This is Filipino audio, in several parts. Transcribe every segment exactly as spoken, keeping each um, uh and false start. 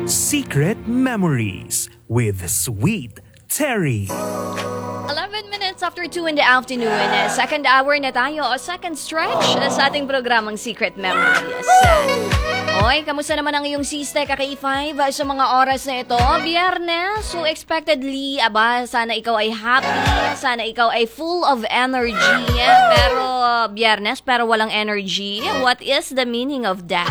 Secret Memories with Sweet Terry. eleven minutes after two in the afternoon, second hour na tayo o second stretch sa ating programang Secret Memories. Oy, kamusta naman ang iyong siste ka K five sa mga oras na ito? Biyernes, so expectedly, aba, sana ikaw ay happy, sana ikaw ay full of energy. Pero biyernes, pero walang energy. What is the meaning of that?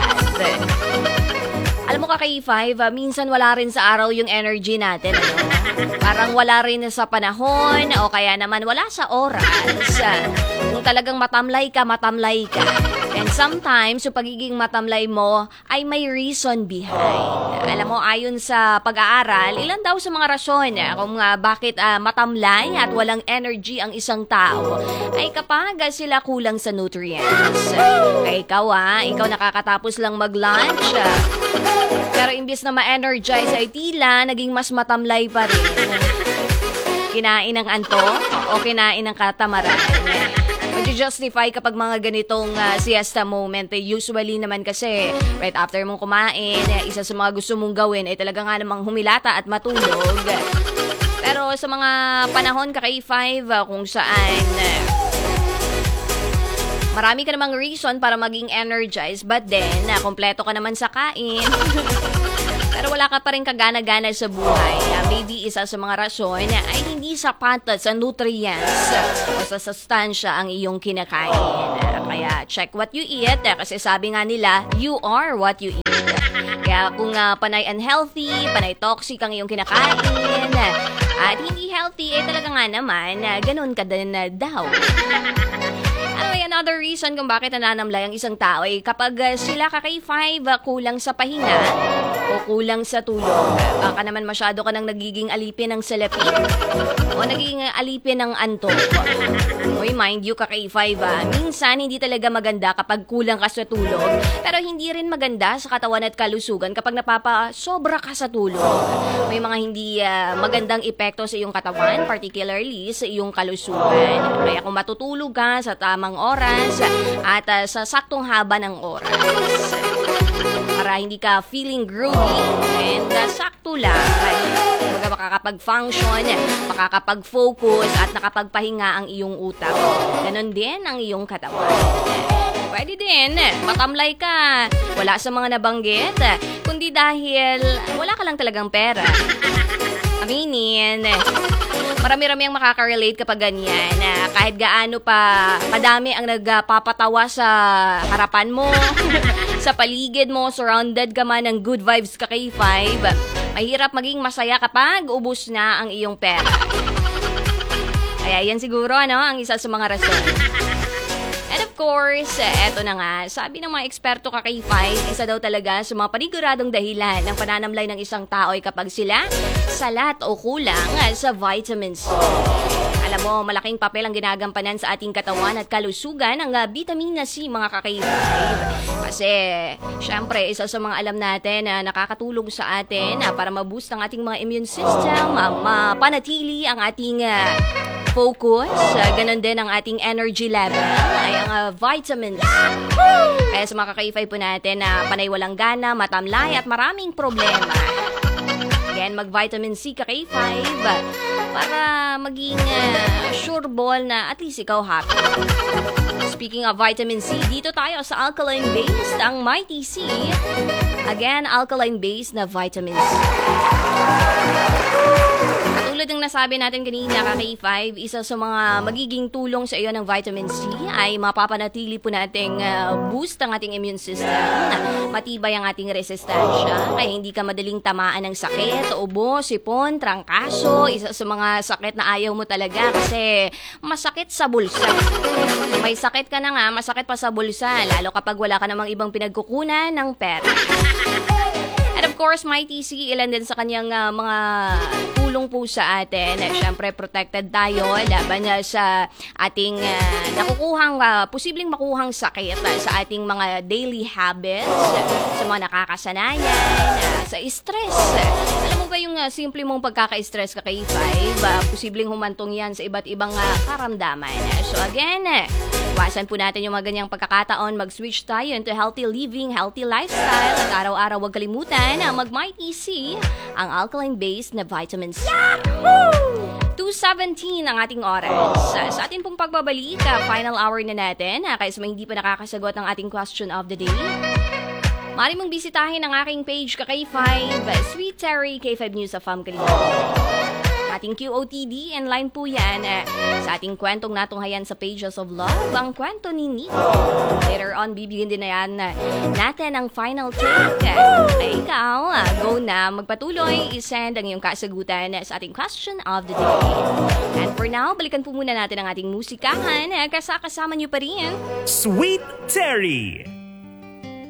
Alam mo ka K five, uh, minsan wala rin sa araw yung energy natin. Ano? Parang wala rin sa panahon o kaya naman wala sa oras. Uh, kung talagang matamlay ka, matamlay ka. And sometimes, yung pagiging matamlay mo ay may reason behind. Alam mo, ayon sa pag-aaral, ilan daw sa mga rason uh, kung uh, bakit uh, matamlay at walang energy ang isang tao ay kapag uh, sila kulang sa nutrients. Kaya ikaw ah, ikaw nakakatapos lang mag-lunch. Uh, Pero imbis na ma-energize ay tila, naging mas matamlay pa rin. Kinain ng antok o kinain ng katamaran. Mag-justify kapag mga ganitong uh, siesta moment. Eh, usually naman kasi, right after mong kumain, eh, isa sa mga gusto mong gawin ay talaga nga namang humilata at matulog. Pero sa mga panahon ka K five, uh, kung saan... Uh, Marami ka namang reason para maging energized, but then, na kompleto ka naman sa kain. Pero wala ka pa rin kagana-gana sa buhay. Uh, maybe isa sa mga rason ay hindi sapat sa nutrients o sa sustansya ang iyong kinakain. Uh, kaya check what you eat uh, kasi sabi nga nila, you are what you eat. Kaya kung uh, panay unhealthy, panay toxic ang iyong kinakain, uh, at hindi healthy, eh talaga nga naman, uh, ganun ka din uh, daw. Another reason kung bakit nananamlay ang isang tao ay kapag uh, sila ka K five uh, kulang sa pahinga o kulang sa tulog. Baka naman masyado ka nang nagiging alipin ng salapi o nagiging alipin ng antok. Uy, mind you ka K five uh, minsan hindi talaga maganda kapag kulang ka sa tulog, pero hindi rin maganda sa katawan at kalusugan kapag napapasobra ka sa tulog. May mga hindi uh, magandang epekto sa iyong katawan, particularly sa iyong kalusugan. Kaya kung matutulog ka sa tamang oras at uh, sa saktong haba ng oras para hindi ka feeling groggy and uh, sakto lang ay makakapag-function, makakapag-focus at nakapagpahinga ang iyong utak. Ganon din ang iyong katawan. Pwede din, matamlay ka, wala sa mga nabanggit, kundi dahil wala ka lang talagang pera. Aminin, marami-rami ang makaka-relate kapag ganyan. Na kahit gaano pa kadami ang nagpapatawa sa harapan mo, sa paligid mo, surrounded ka man ng good vibes ka K five, mahirap maging masaya kapag ubos na ang iyong pera. Kaya yan siguro ano, ang isa sa mga rason. And of course, eto na nga, sabi ng mga eksperto ka K five, isa daw talaga sa mga paniguradong dahilan ng pananamlay ng isang tao ay kapag sila salat o kulang sa vitamin C. Alam mo, malaking papel ang ginagampanan sa ating katawan at kalusugan ng uh, vitamina C, mga ka-K five. Kasi, syempre, isa sa mga alam natin na uh, nakakatulong sa atin uh, para ma-boost ang ating mga immune system, uh, mapanatili ang ating uh, focus, uh, ganun din ang ating energy level, ay ang uh, vitamins. Kaya sa mga ka-K five po natin na uh, panay walang gana, matamlay at maraming problema. Again, mag-vitamin C ka K five uh, para maging uh, sure ball na at least ikaw happy. Speaking of vitamin C, dito tayo sa alkaline-based, ang Mighty C. Again, alkaline-based na vitamin C. Tulad ng nasabi natin kanina ka K five, isa sa mga magiging tulong sa iyo ng vitamin C ay mapapanatili po nating uh, boost ang ating immune system, matibay ang ating resistensya, kaya hindi ka madaling tamaan ng sakit, ubo, sipon, trangkaso, isa sa mga sakit na ayaw mo talaga kasi masakit sa bulsa. May sakit ka na nga, masakit pa sa bulsa, lalo kapag wala ka namang ibang pinagkukunan ng pera. And of course, Mighty C, ilan din sa kanyang uh, mga tulong po sa atin. Uh, Siyempre, protected tayo laban uh, sa ating uh, nakukuhang, uh, posibleng makuhang sakit uh, sa ating mga daily habits, uh, sa mga nakakasanayan, uh, sa stress. Uh, alam mo ba yung uh, simple mong pagkaka-stress ka K five, uh, posibleng humantong yan sa iba't ibang uh, karamdaman. Uh, so again, uh, Iwasan po natin yung mga ganyang pagkakataon. Mag-switch tayo into healthy living, healthy lifestyle. At araw-araw huwag kalimutan na mag-Might E C, ang alkaline-based na vitamin C. two seventeen ang ating oras. Sa ating pong pagbabalik, final hour na natin. Kaya sa mga hindi pa nakakasagot ng ating question of the day, maaari mong bisitahin ang aking page ka K five, Sweet Terry, K five News of Fam Kalina. Ating Q O T D and line po yan eh, sa ating kwentong natunghayan sa Pages of Love, ang kwento ni Nico. Later on, bibigyan din na yan eh, natin ang final take. Ay ikaw, ah, go na, magpatuloy, isend ang iyong kasagutan eh, sa ating question of the day. And for now, balikan po muna natin ang ating musikahan eh, kasama niyo pa rin Sweet Terry!